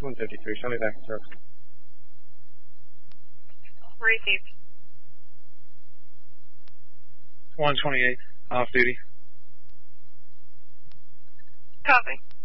153, show me back in service. Received. 128, off duty. Copy.